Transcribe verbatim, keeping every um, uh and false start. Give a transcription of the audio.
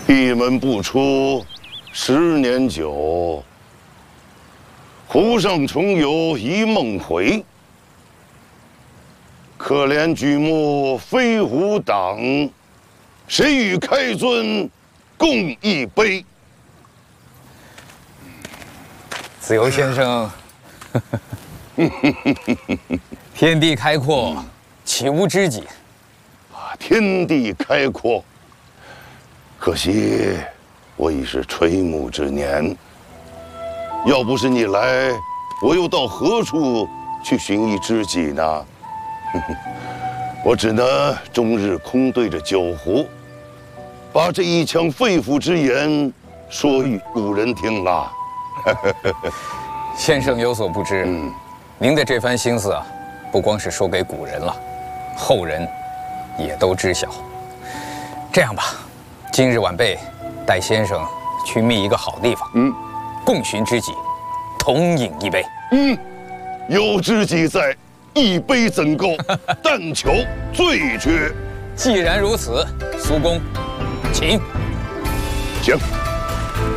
闭门不出，十年久。湖上重游一梦回。可怜举目非吾党，谁与开尊共一杯？ 子由先生，天地开阔，岂无知己？ 啊，天地开阔。可惜我已是垂暮之年。要不是你来，我又到何处去寻一知己呢？我只能终日空对着酒壶，把这一腔肺腑之言说与古人听了。 先生有所不知，嗯、您的这番心思啊，不光是说给古人了，后人也都知晓。这样吧，今日晚辈带先生去觅一个好地方，嗯，共寻知己，同饮一杯。 嗯，有知己在，一杯怎够？但求醉绝。 既然如此，苏公，请。 行。